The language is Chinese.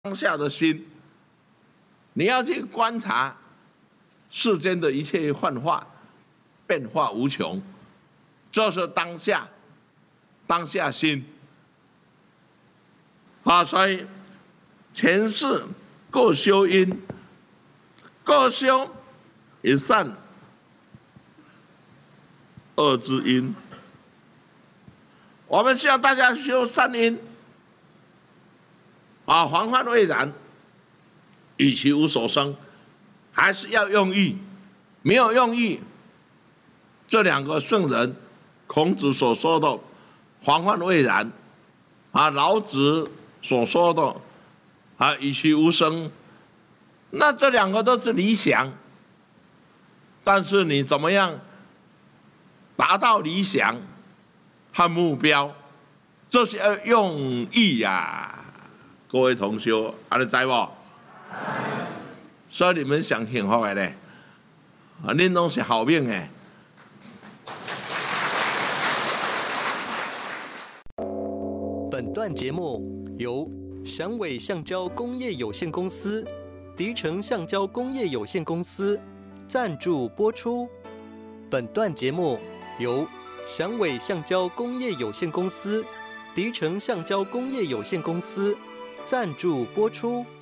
当下的心，你要去观察世间的一切幻化，变化无穷，这是当下心。所以前世各修因，各修一善恶之因。我们希望大家修善因，防患未然，与其无所生，还是要用意。没有用意，这两个圣人，孔子所说的防患未然，老子所说的与其无生，那这两个都是理想。但是你怎么样达到理想和目标，这是要用意呀。各位同学，你知不？所以你们想幸福的咧，恁拢是好命的。 本段节目由祥伟橡胶工业有限公司、迪诚橡胶工业有限公司赞助播出。本段节目由祥伟橡胶工业有限公司、迪诚橡胶工业有限公司赞助播出。